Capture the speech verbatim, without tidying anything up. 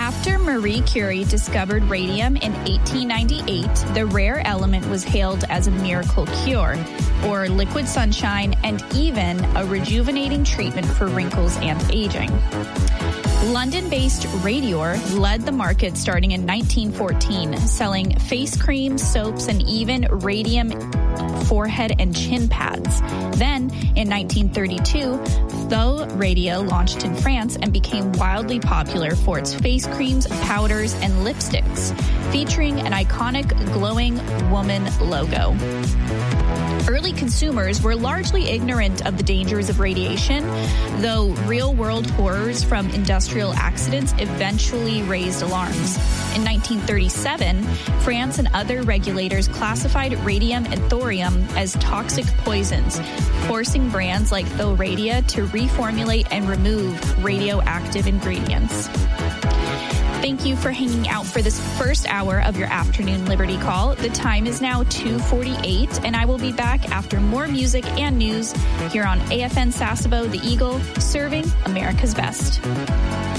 After Marie Curie discovered radium in eighteen ninety-eight, the rare element was hailed as a miracle cure, or liquid sunshine, and even a rejuvenating treatment for wrinkles and aging. London-based Radior led the market starting in nineteen fourteen, selling face creams, soaps, and even radium forehead and chin pads. Then, in nineteen thirty-two, Though Radio launched in France and became wildly popular for its face creams, powders, and lipsticks, featuring an iconic glowing woman logo. Early consumers were largely ignorant of the dangers of radiation, though real-world horrors from industrial accidents eventually raised alarms. In nineteen thirty-seven, France and other regulators classified radium and thorium as toxic poisons, forcing brands like ThoRadia to reformulate and remove radioactive ingredients. Thank you for hanging out for this first hour of your afternoon Liberty Call. The time is now two forty-eight, and I will be back after more music and news here on A F N Sasebo, The Eagle, serving America's best.